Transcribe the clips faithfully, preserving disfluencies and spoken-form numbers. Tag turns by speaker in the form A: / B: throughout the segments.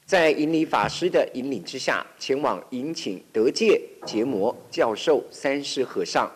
A: 在引礼法师的引领之下，前往迎请德界结魔教授三师和尚。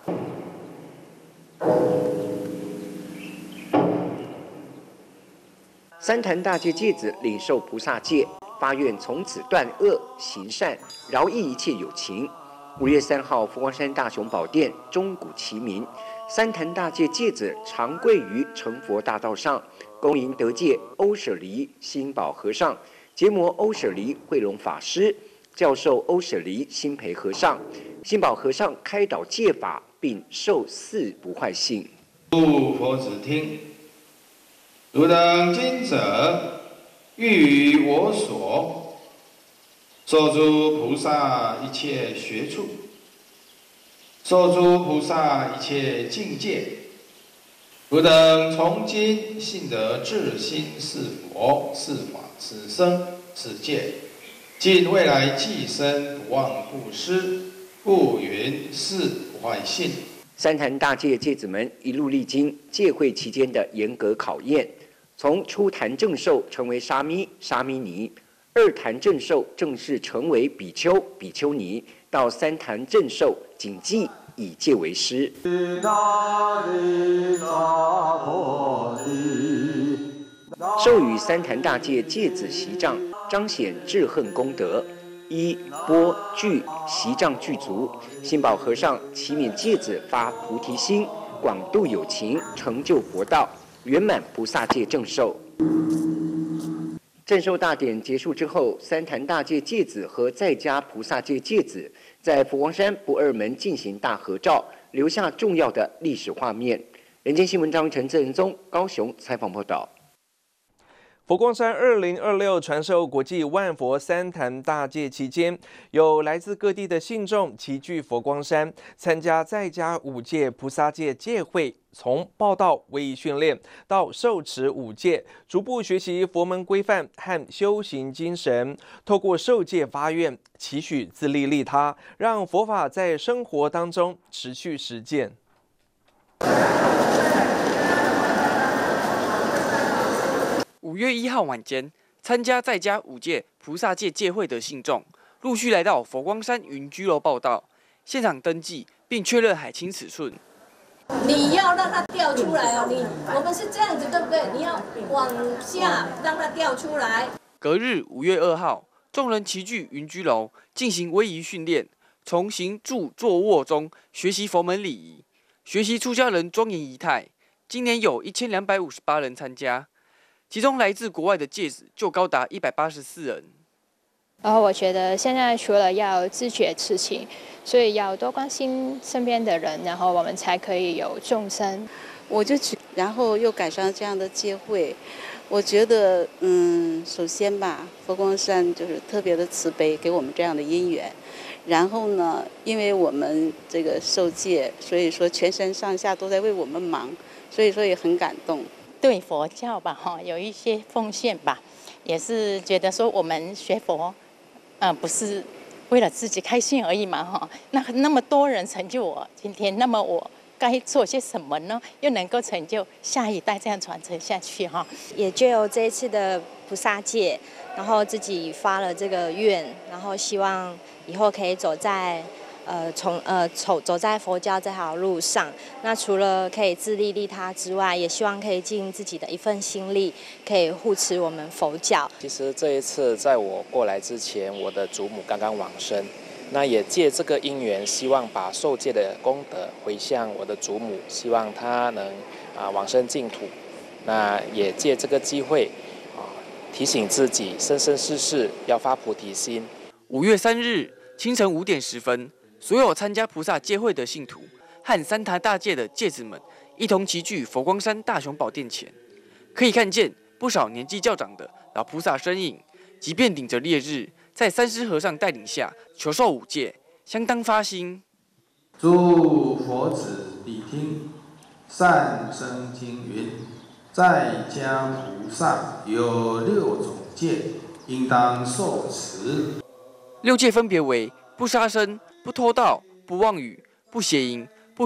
A: 三坛大戒戒子领受菩萨戒，发愿从此断恶行善，饶益一切有情。五月三号，佛光山大雄宝殿钟鼓齐鸣，三坛大戒戒子常跪于成佛大道上，恭迎得戒欧舍离心宝和尚、结魔欧舍离慧龙法师、教授欧舍离心培和尚。心宝和尚开导戒法，并受四不坏性。
B: 诸佛子听，汝等今者欲于我所受诸菩萨一切学处，受诸菩萨一切境界。汝等从今信得至心是佛是法是僧是戒，尽未来济生不忘不失，故云是不坏性。
A: 三坛大戒戒子们一路历经戒会期间的严格考验，从初坛正受成为沙弥、沙弥尼，二坛正受正式成为比丘、比丘尼，到三坛正受谨记以戒为师。授予三坛大戒戒子习杖，彰显智恨功德。一钵具习杖具足，心宝和尚祈勉戒子发菩提心，广度有情，成就佛道，圆满菩萨戒正受。正受大典结束之后，三坛大戒戒子和在家菩萨戒戒子在佛光山不二门进行大合照，留下重要的历史画面。人间新闻张陈正宗高雄采访报道。
C: 佛光山二零二六传授国际万佛三坛大戒期间，有来自各地的信众齐聚佛光山，参加在家五戒菩萨戒戒会，从报道、威仪训练到受持五戒，逐步学习佛门规范和修行精神，透过受戒发愿，期许自利利他，让佛法在生活当中持续实践。
D: 五月一号晚间，参加在家五戒菩萨戒戒会的信众陆续来到佛光山云居楼报到，现场登记并确认海清此寸。
E: 你要让它掉出来哦，你我们是这样子，对不对？你要往下让它掉出来。
D: 隔日五月二号，众人齐聚云居楼进行威仪训练，从行住坐卧中学习佛门礼仪，学习出家人庄严仪态。今年有一千两百五十八人参加。其中来自国外的戒子就高达一百八十四人。
F: 然后我觉得现在除了要自觉事情，所以要多关心身边的人，然后我们才可以有众生。
G: 我就然后又赶上这样的机会，我觉得嗯，首先吧，佛光山就是特别的慈悲，给我们这样的因缘。然后呢，因为我们这个受戒，所以说全身上下都在为我们忙，所以说也很感动。
H: 对佛教吧，哈，有一些奉献吧，也是觉得说我们学佛，呃，不是为了自己开心而已嘛，哈。那那么多人成就我今天，那么我该做些什么呢？又能够成就下一代，这样传承下去，哈。
I: 也就有这一次的菩萨戒，然后自己发了这个愿，然后希望以后可以走在。呃，从呃走走在佛教这条路上，那除了可以自利利他之外，也希望可以尽自己的一份心力，可以护持我们佛教。
J: 其实这一次在我过来之前，我的祖母刚刚往生，那也借这个因缘，希望把受戒的功德回向我的祖母，希望她能啊往生净土。那也借这个机会啊提醒自己，生生世世要发菩提心。
D: 五月三日清晨五点十分。所有参加菩萨戒会的信徒和三坛大戒的戒子们一同齐聚佛光山大雄宝殿前，可以看见不少年纪较长的老菩萨身影，即便顶着烈日，在三师和尚带领下求受五戒，相当发心。
B: 诸佛子谛听，善生经云：在家菩萨有六种戒，应当受持。
D: 六戒分别为不杀生、不偷盗、不妄语、不邪淫、